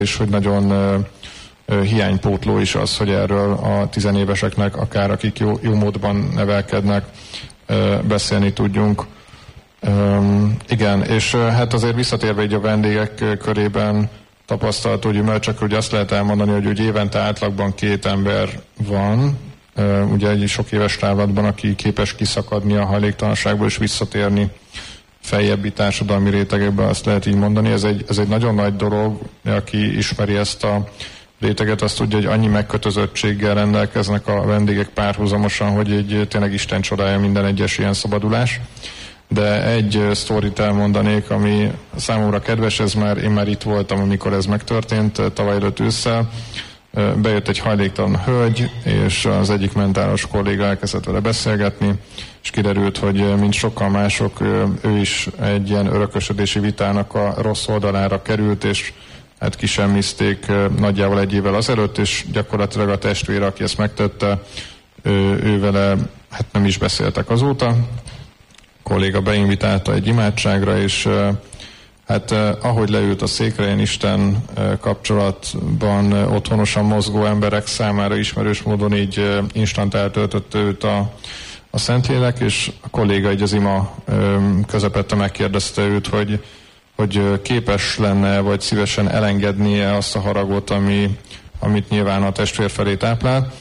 és hogy nagyon hiánypótló is az, hogy erről a tizenéveseknek, akár akik jó módban nevelkednek, beszélni tudjunk. Igen, és hát azért visszatérve így a vendégek körében tapasztalható gyümölcsökről, hogy azt lehet elmondani, hogy évente átlagban 2 ember van, ugye egy sok éves távlatban, aki képes kiszakadni a hajléktalanságból és visszatérni feljebbi társadalmi rétegekbe, azt lehet így mondani. Ez egy nagyon nagy dolog, aki ismeri ezt a réteget, azt tudja, hogy annyi megkötözöttséggel rendelkeznek a vendégek párhuzamosan, hogy egy tényleg Isten csodája minden egyes ilyen szabadulás. De egy sztorit elmondanék, ami számomra kedves, én már itt voltam, amikor ez megtörtént, tavaly előtt ősszel. Bejött egy hajléktalan hölgy, és az egyik mentálos kolléga elkezdett vele beszélgetni, és kiderült, hogy mint sokkal mások, ő is egy ilyen örökösödési vitának a rossz oldalára került, és hát kisemmizték nagyjából 1 évvel azelőtt, és gyakorlatilag a testvére, aki ezt megtette, ő vele hát nem is beszéltek azóta. A kolléga beinvitálta egy imádságra, és hát ahogy leült a székre, ilyen Isten kapcsolatban otthonosan mozgó emberek számára ismerős módon így instant eltöltötte őt a Szentlélek, és a kolléga így az ima közepette megkérdezte őt, hogy képes lenne, vagy szívesen elengednie azt a haragot, amit nyilván a testvér felé táplál.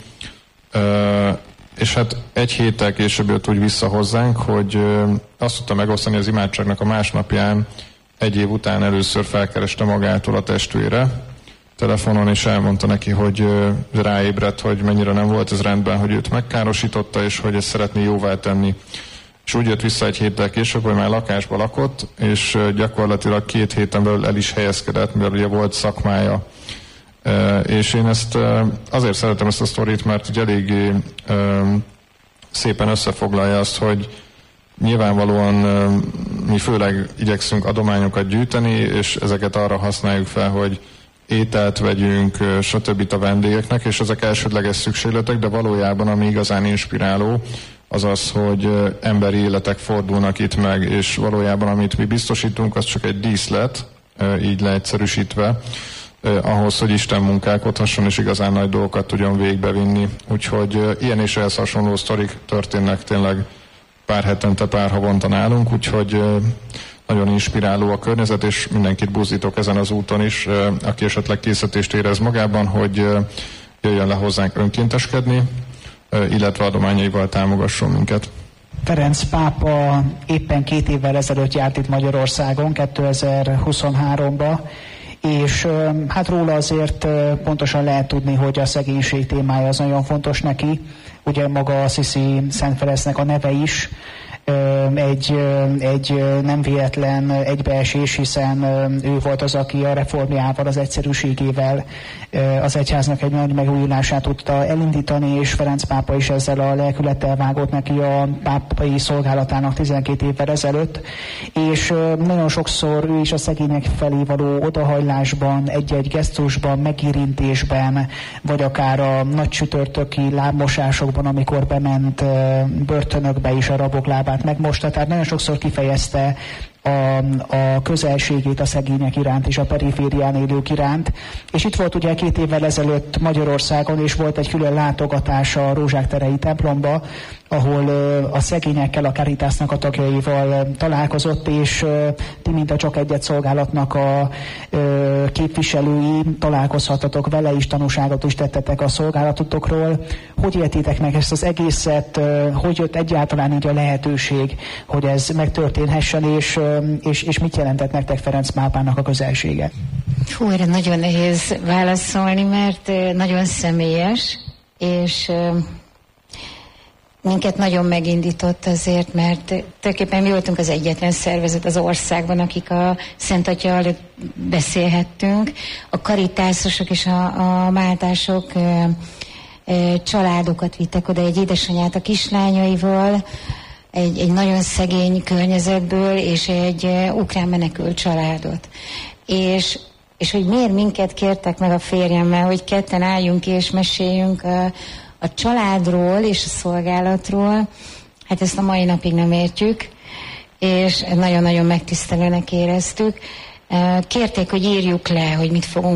És hát 1 héttel később jött úgy vissza hozzánk, hogy azt tudta megosztani az imádságnak a másnapján, 1 év után először felkereste magától a testvére telefonon, és elmondta neki, hogy ráébredt, hogy mennyire nem volt ez rendben, hogy őt megkárosította, és hogy ezt szeretné jóvá tenni. És úgy jött vissza 1 héttel később, hogy már lakásban lakott, és gyakorlatilag 2 héten belül el is helyezkedett, mert ugye volt szakmája. És én azért szeretem ezt a sztorit, mert ugye eléggé szépen összefoglalja azt, hogy nyilvánvalóan mi főleg igyekszünk adományokat gyűjteni, és ezeket arra használjuk fel, hogy ételt vegyünk, stb. A vendégeknek, és ezek elsődleges szükségletek, de valójában ami igazán inspiráló, az az, hogy emberi életek fordulnak itt meg, és valójában amit mi biztosítunk, az csak egy díszlet, így leegyszerűsítve, ahhoz, hogy Isten munkálkodhasson, és igazán nagy dolgokat tudjon végbevinni. Úgyhogy ilyen és ehhez hasonló sztorik történnek tényleg pár hetente, pár havonta nálunk, úgyhogy nagyon inspiráló a környezet, és mindenkit buzdítok ezen az úton is, aki esetleg készítést érez magában, hogy jöjjön le hozzánk önkénteskedni, illetve adományaival támogasson minket. Ferenc pápa éppen 2 évvel ezelőtt járt itt Magyarországon, 2023-ba, és hát róla azért pontosan lehet tudni, hogy a szegénység témája az nagyon fontos neki. Ugye maga Assisi Szent Ferencnek a neve is egy nem véletlen egybeesés, hiszen ő volt az, aki a reformjával, az egyszerűségével az egyháznak egy nagy megújulását tudta elindítani, és Ferenc pápa is ezzel a lelkülettel vágott neki a pápai szolgálatának 12 évvel ezelőtt, és nagyon sokszor ő is a szegények felé való odahajlásban, egy-egy gesztusban, megérintésben, vagy akár a nagy csütörtöki lábmosásokban, amikor bement börtönökbe is a rabok lábát megmosta, tehát nagyon sokszor kifejezte a közelségét a szegények iránt és a periférián élők iránt. És itt volt ugye 2 évvel ezelőtt Magyarországon, és volt egy külön látogatása a Rózsák terei templomba, ahol a szegényekkel, a Caritasnak a tagjaival találkozott, és ti, mint a Csak Egyet szolgálatnak a képviselői, találkozhatatok vele is, tanúságot is tettetek a szolgálatotokról. Hogy éltétek meg ezt az egészet? Hogy jött egyáltalán így a lehetőség, hogy ez megtörténhessen, és mit jelentett nektek Ferenc pápának a közelsége? Hú, erre nagyon nehéz válaszolni, mert nagyon személyes, és minket nagyon megindított azért, mert tulajdonképpen mi voltunk az egyetlen szervezet az országban, akik a Szent Atya előtt beszélhettünk. A karitásosok és a máltások családokat vittek oda, egy édesanyát a kislányaival, egy nagyon szegény környezetből, és egy ukrán menekült családot. És hogy miért minket kértek meg a férjemmel, hogy ketten álljunk és meséljünk a családról és a szolgálatról, hát ezt a mai napig nem értjük, és nagyon-nagyon megtisztelőnek éreztük. Kérték, hogy írjuk le, hogy mit fogunk